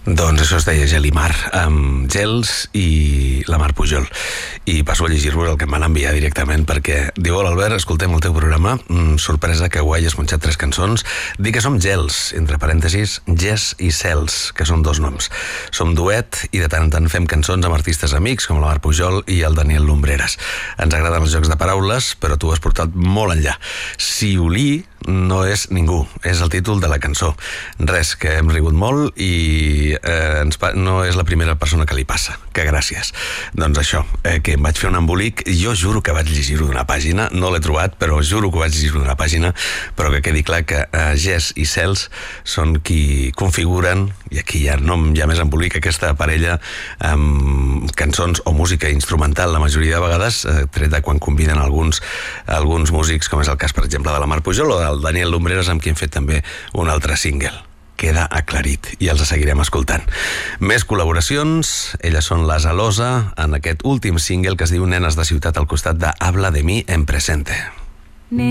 Doncs això es deia Gel i Mar, amb Gels i la Mar Pujol. I passo a llegir-vos el que em van enviar directament, perquè diu: hola Albert, escoltem el teu programa, sorpresa que guai, has punxat 3 cançons. Dic que som Gels, entre parèntesis, Gess i Cels, que són 2 noms. Som duet i de tant en tant fem cançons amb artistes amics com la Mar Pujol i el Daniel Lumbreras. Ens agraden els jocs de paraules, però tu has portat molt enllà. Siolí no és ningú, és el títol de la cançó. Res, que hem rigut molt i no és la primera persona que li passa. Que gràcies. Doncs això, que em vaig fer un embolic. Jo juro que vaig llegir-ho d'una pàgina, no l'he trobat, però juro que vaig llegir-ho d'una pàgina, però que quedi clar que Gess i Cels són qui configuren, i aquí ja no hi ha més embolic, aquesta parella amb cançons o música instrumental la majoria de vegades, tret de quan combinen alguns músics, com és el cas, per exemple, de la Mar Pujol o del Daniel Lumbreras, amb qui hem fet també un altre single. Queda aclarit i els seguirem escoltant. Més col·laboracions, elles són la Zalosa en aquest últim single que es diu Nenes de ciutat al costat de Habla de mi en presente.